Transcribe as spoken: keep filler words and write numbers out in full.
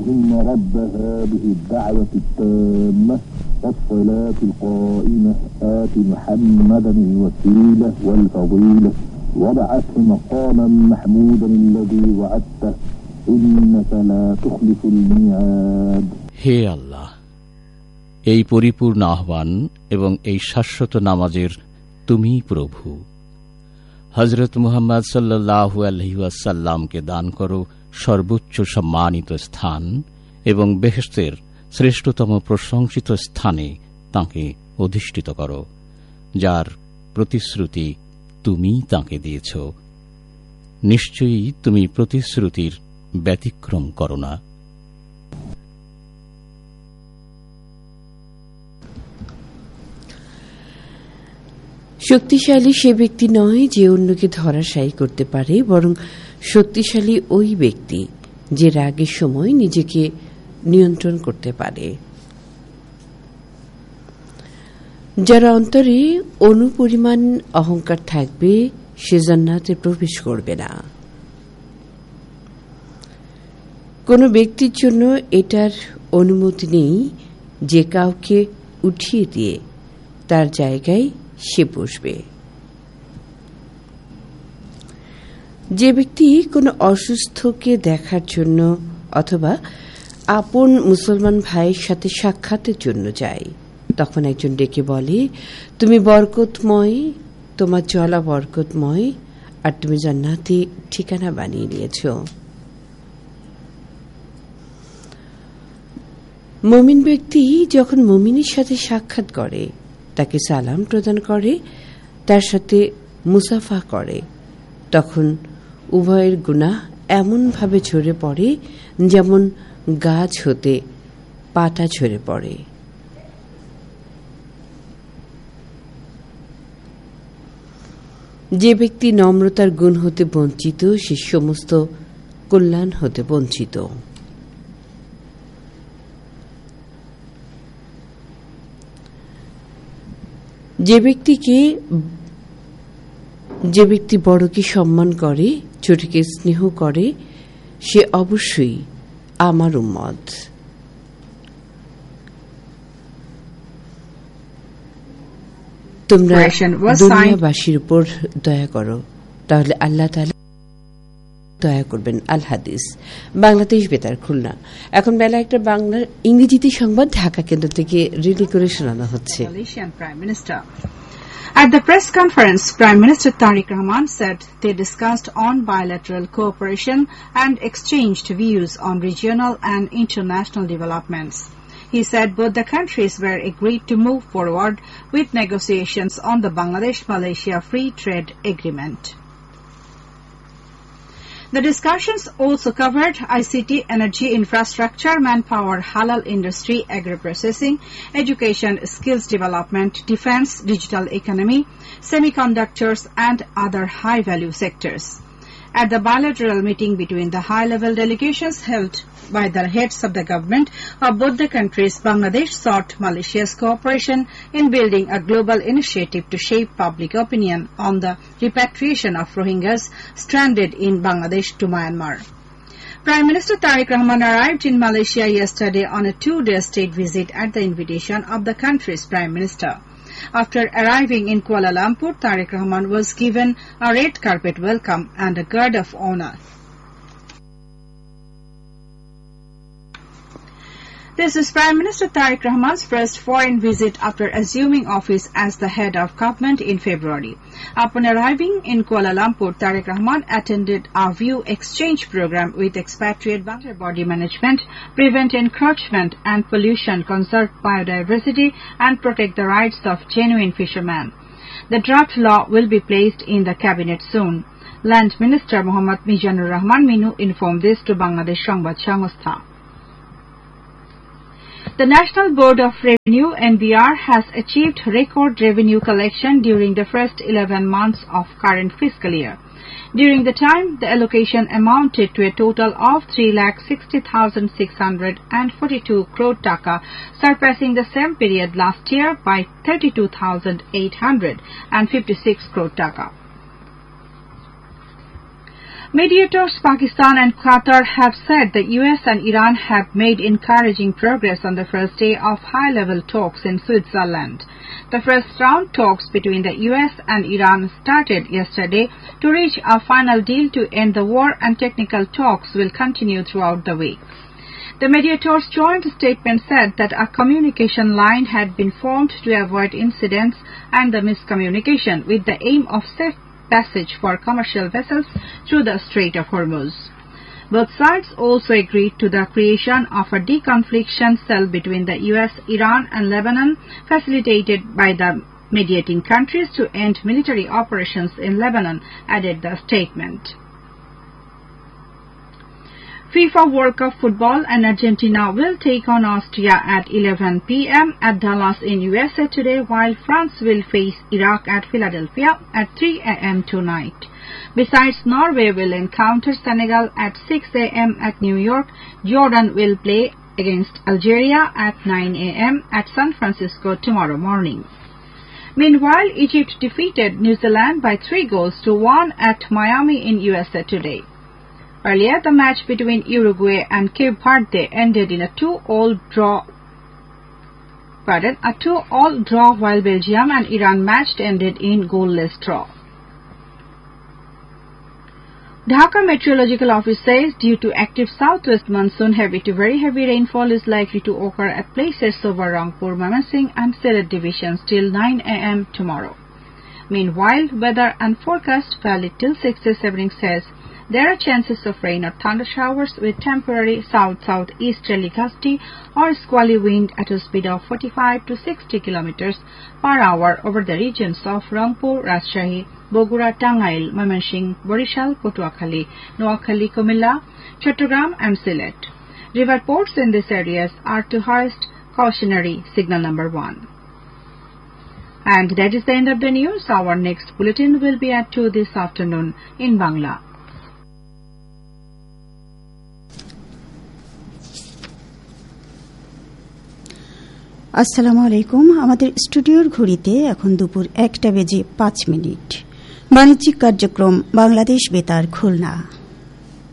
اللهم رب هذه الدعوة التامة والصلاة القائمة آت محمدا الوسيلة والفضيلة وابعثه مقاما محمودا الذي وعدته إنك لا تخلف الميعاد. হে আল্লাহ, এই পরিপূর্ণ আহ্বান এবং এই শাশ্বত নামাজের তুমি প্রভু। হযরত মুহাম্মদ সাল্লাল্লাহু আলাইহি ওয়াসাল্লামকে দান করো সর্বোচ্চ সম্মানিত স্থান এবং বেহেশতের শ্রেষ্ঠতম প্রশংসিত স্থানে তাঁকে অধিষ্ঠিত করো, যার প্রতিশ্রুতি তুমি তাঁকে দিয়েছ। নিশ্চয়ই তুমি প্রতিশ্রুতির ব্যতিক্রম করো না। শক্তিশালী সে ব্যক্তি নয় যে অন্যকে ধরাশায়ী করতে পারে, বরং শক্তিশালী ওই ব্যক্তি যে রাগের সময় নিজেকে নিয়ন্ত্রণ করতে পারে। যার অন্তরে অনুপরিমাণ অহংকার থাকবে সে জান্নাতে প্রবেশ করবে না। কোনো ব্যক্তির জন্য এটার অনুমতি নেই যে কাউকে উঠিয়ে দিয়ে তার জায়গায় সে বসবে। যে ব্যক্তি কোনো অসুস্থকে দেখার জন্য অথবা আপন মুসলমান ভাইয়ের সাথে সাক্ষাতের জন্য যায়, তখন একজন ডেকে বলে, তুমি বরকতময়, তোমার চলা বরকতময়, আর তুমি জান্নাতে ঠিকানা বানিয়ে নিয়েছ। মুমিন ব্যক্তি যখন মুমিনের সাথে সাক্ষাৎ করে, তাকে সালাম প্রদান করে, তার সাথে মুসাফা করে, তখন উভয়ের গুনাহ এমনভাবে ঝরে পড়ে যেমন গাছ হতে পাতা ঝরে পড়ে। যে ব্যক্তি নম্রতার গুণ হতে বঞ্চিত সে সমস্ত কল্যাণ হতে বঞ্চিত। যে ব্যক্তিকে যে ব্যক্তি বড়কে সম্মান করে, ছোটকে স্নেহ করে, সে অবশ্যই আমার উম্মত। তোমরা দুনিয়াবাসীর উপর দয়া করো, তাহলে আল্লাহ তাআলা দয়া করবেন। আল হাদিস, বাংলাদেশ বেতার, খুলনা। এখন বেলা একটা বাংলার ইংরেজিতে সংবাদ ঢাকা কেন্দ্র থেকে রিলি করে শোনানো হচ্ছে। At the press conference, Prime Minister Tariq Rahman said they discussed on bilateral cooperation and exchanged views on regional and international developments. He said both the countries were agreed to move forward with negotiations on the Bangladesh-Malaysia Free Trade Agreement. The discussions also covered I C T, energy infrastructure, manpower, halal industry, agri-processing, education, skills development, defense, digital economy, semiconductors, and other high-value sectors. At the bilateral meeting between the high-level delegations held by the heads of the government of both the countries, Bangladesh sought Malaysia's cooperation in building a global initiative to shape public opinion on the repatriation of Rohingyas stranded in Bangladesh to Myanmar. Prime Minister Tariq Rahman arrived in Malaysia yesterday on a two-day state visit at the invitation of the country's Prime Minister. After arriving in Kuala Lumpur, Tariq Rahman was given a red carpet welcome and a guard of honor. This is Prime Minister Tariq Rahman's first foreign visit after assuming office as the head of government in February. Upon arriving in Kuala Lumpur, Tariq Rahman attended a view exchange program with expatriate water body management, prevent encroachment and pollution, conserve biodiversity, and protect the rights of genuine fishermen. The draft law will be placed in the cabinet soon. Land Minister Mohammad Mizanur Rahman Minu informed this to Bangladesh Sangbad Sangstha. The National Board of Revenue N B R has achieved record revenue collection during the first eleven months of current fiscal year. During the time, the allocation amounted to a total of three lakh sixty thousand six hundred forty-two crore taka, surpassing the same period last year by thirty-two thousand eight hundred fifty-six crore taka. Mediators Pakistan and Qatar have said the U S and Iran have made encouraging progress on the first day of high-level talks in Switzerland. The first round talks between the U S and Iran started yesterday to reach a final deal to end the war, and technical talks will continue throughout the week. The mediators' joint statement said that a communication line had been formed to avoid incidents and the miscommunication, with the aim of safe passage for commercial vessels through the Strait of Hormuz. Both sides also agreed to the creation of a deconfliction cell between the U S, Iran and Lebanon, facilitated by the mediating countries to end military operations in Lebanon, added the statement. FIFA World Cup football, and Argentina will take on Austria at eleven p m at Dallas in U S A today, while France will face Iraq at Philadelphia at three a m tonight. Besides, Norway will encounter Senegal at six a m at New York. Jordan will play against Algeria at nine a m at San Francisco tomorrow morning. Meanwhile, Egypt defeated New Zealand by three goals to one at Miami in U S A today. Earlier, the match between Uruguay and Cape Verde ended in a two-all draw. Pardon, a two-all draw, while Belgium and Iran match ended in goalless draw. Dhaka Meteorological Office says due to active southwest monsoon, heavy to very heavy rainfall is likely to occur at places over Rangpur, Mymensingh and Sylhet divisions till nine a m tomorrow. Meanwhile, weather and forecast valid till six this evening says there are chances of rain or thunder showers with temporary south-southeasterly gusty or squally wind at a speed of forty-five to sixty kilometers per hour over the regions of Rangpur, Rajshahi, Bogura, Tangail, Mymensingh, Borishal, Patuakhali, Noakhali, Kumilla, Chattogram and Sylhet. River ports in these areas are to hoist cautionary signal number one. And that is the end of the news. Our next bulletin will be at two this afternoon in Bangla. আসসালামু আলাইকুম। আমাদের স্টুডিওর ঘড়িতে এখন দুপুর একটা বেজে পাঁচ মিনিট। বাণিজ্যিক কার্যক্রম বাংলাদেশ বেতার খুলনা।